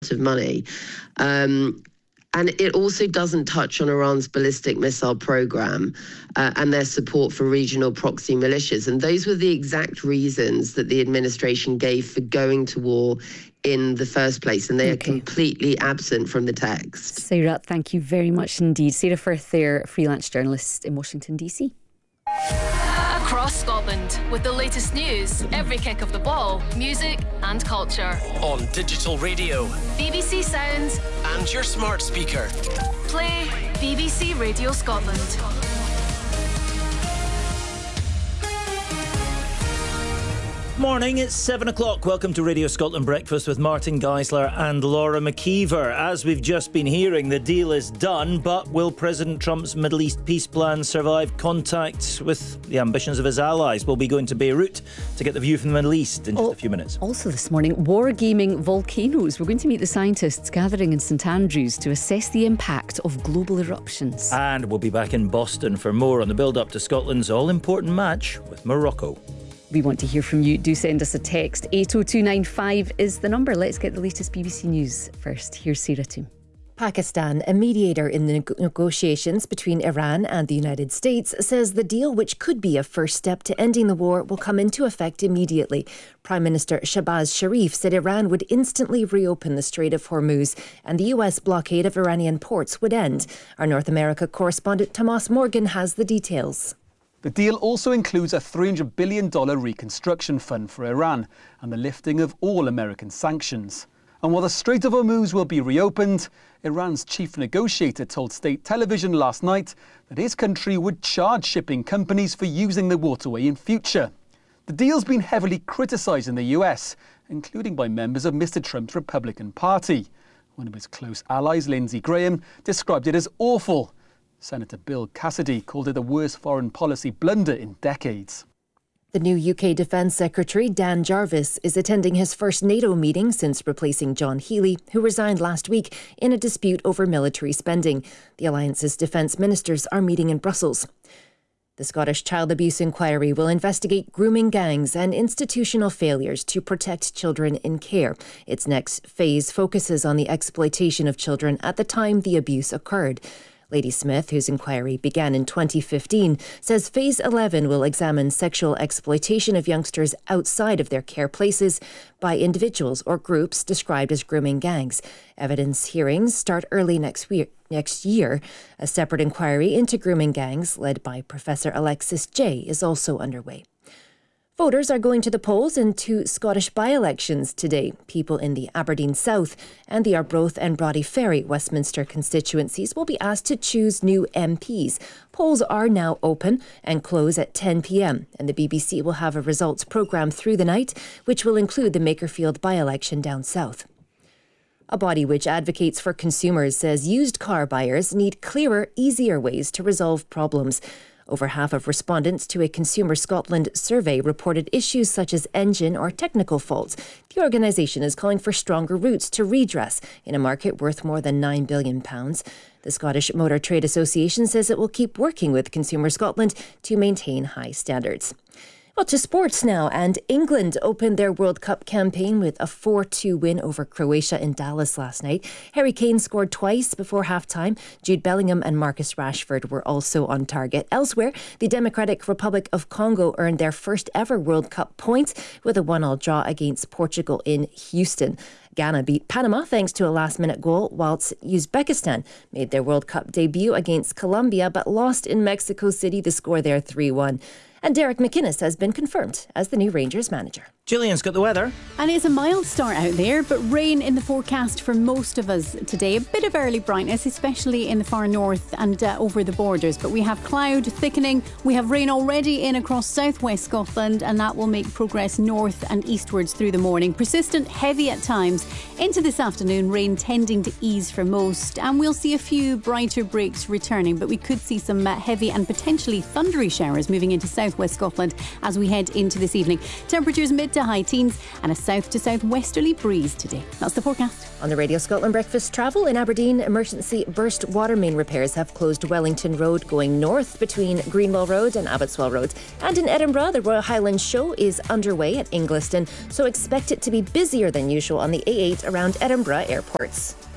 amount of money. And it also doesn't touch on Iran's ballistic missile program and their support for regional proxy militias. And those were the exact reasons that the administration gave for going to war in the first place. And they are completely absent from the text. Sarah, thank you very much indeed. Sarah Firth there, freelance journalist in Washington, D.C. Across Scotland, with the latest news, every kick of the ball, music and culture. On digital radio, BBC Sounds and your smart speaker. Play BBC Radio Scotland. Morning, it's 7 o'clock. Welcome to Radio Scotland Breakfast with Martin Geisler and Laura McKeever. As we've just been hearing, the deal is done, but will President Trump's Middle East peace plan survive contact with the ambitions of his allies? We'll be going to Beirut to get the view from the Middle East in just a few minutes. Also this morning, wargaming volcanoes. We're going to meet the scientists gathering in St Andrews to assess the impact of global eruptions. And we'll be back in Boston for more on the build-up to Scotland's all-important match with Morocco. We want to hear from you. Do send us a text. 80295 is the number. Let's get the latest BBC News first. Here's Sarah Toom. Pakistan, a mediator in the negotiations between Iran and the United States, says the deal, which could be a first step to ending the war, will come into effect immediately. Prime Minister Shahbaz Sharif said Iran would instantly reopen the Strait of Hormuz and the US blockade of Iranian ports would end. Our North America correspondent Tomas Morgan has the details. The deal also includes a $300 billion reconstruction fund for Iran and the lifting of all American sanctions. And while the Strait of Hormuz will be reopened, Iran's chief negotiator told state television last night that his country would charge shipping companies for using the waterway in future. The deal's been heavily criticised in the US, including by members of Mr. Trump's Republican Party. One of his close allies, Lindsey Graham, described it as awful. Senator Bill Cassidy called it the worst foreign policy blunder in decades. The new UK Defence Secretary, Dan Jarvis, is attending his first NATO meeting since replacing John Healey, who resigned last week in a dispute over military spending. The alliance's defence ministers are meeting in Brussels. The Scottish Child Abuse Inquiry will investigate grooming gangs and institutional failures to protect children in care. Its next phase focuses on the exploitation of children at the time the abuse occurred. Lady Smith, whose inquiry began in 2015, says Phase 11 will examine sexual exploitation of youngsters outside of their care places by individuals or groups described as grooming gangs. Evidence hearings start early next year. A separate inquiry into grooming gangs, led by Professor Alexis Jay, is also underway. Voters are going to the polls in two Scottish by-elections today. People in the Aberdeen South and the Arbroath and Brodie Ferry Westminster constituencies will be asked to choose new MPs. Polls are now open and close at 10 p.m, and the BBC will have a results programme through the night, which will include the Makerfield by-election down south. A body which advocates for consumers says used car buyers need clearer, easier ways to resolve problems. Over half of respondents to a Consumer Scotland survey reported issues such as engine or technical faults. The organisation is calling for stronger routes to redress in a market worth more than £9 billion. The Scottish Motor Trade Association says it will keep working with Consumer Scotland to maintain high standards. Well, to sports now, and England opened their World Cup campaign with a 4-2 win over Croatia in Dallas last night. Harry Kane scored twice before half-time. Jude Bellingham and Marcus Rashford were also on target. Elsewhere, the Democratic Republic of Congo earned their first ever World Cup points with a 1-1 draw against Portugal in Houston. Ghana beat Panama thanks to a last-minute goal, whilst Uzbekistan made their World Cup debut against Colombia but lost in Mexico City. The score there 3-1. And Derek McInnes has been confirmed as the new Rangers manager. Gillian's got the weather. And it's a mild start out there, but rain in the forecast for most of us today. A bit of early brightness, especially in the far north and over the borders. But we have cloud thickening. We have rain already in across southwest Scotland, and that will make progress north and eastwards through the morning. Persistent, heavy at times. Into this afternoon, rain tending to ease for most, and we'll see a few brighter breaks returning, but we could see some heavy and potentially thundery showers moving into south southwest Scotland as we head into this evening. Temperatures mid to high teens and a south to southwesterly breeze today. That's the forecast. On the Radio Scotland Breakfast travel in Aberdeen, emergency burst water main repairs have closed Wellington Road going north between Greenwell Road and Abbotswell Road. And in Edinburgh, the Royal Highlands Show is underway at Ingliston, so expect it to be busier than usual on the A8 around Edinburgh airports.